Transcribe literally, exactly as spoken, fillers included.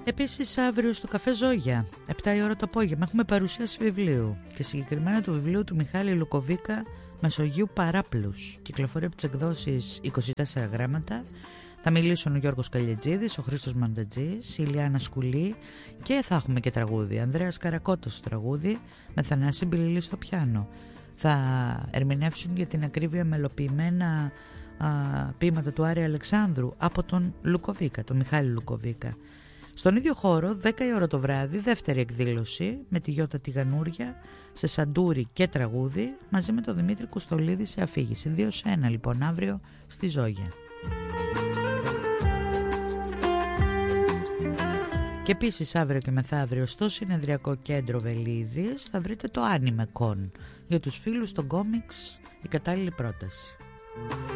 Επίσης αύριο στο καφέ Ζόγια, επτά η ώρα το απόγευμα, έχουμε παρουσίαση βιβλίου και συγκεκριμένα του βιβλίου του Μιχάλη Λουκοβίκα Μεσογείου Παράπλους. Κυκλοφορεί από τις εκδόσεις είκοσι τέσσερα γράμματα. Θα μιλήσουν ο Γιώργος Καλιατζίδης, ο Χρήστος Μαντατζής, η Ηλιάνα Σκουλή και θα έχουμε και τραγούδι. Ανδρέας Καρακώτος στο τραγούδι, με Θανάση Μπιλιλή στο πιάνο. Θα ερμηνεύσουν για την ακρίβεια μελοποιημένα α, ποίηματα του Άρη Αλεξάνδρου από τον Λουκοβίκα, τον Μιχάλη Λουκοβίκα. Στον ίδιο χώρο, δέκα η ώρα το βράδυ, δεύτερη εκδήλωση με τη Γιώτα Τηγανούρια σε σαντούρι και τραγούδι, μαζί με τον Δημήτρη Κουστολίδη σε αφήγηση. Δύο σε ένα λοιπόν αύριο στη Ζόγια. Και επίσης αύριο και μεθαύριο στο Συνεδριακό Κέντρο Βελίδης θα βρείτε το Anime Con. Για τους φίλους των κόμιξ η κατάλληλη πρόταση.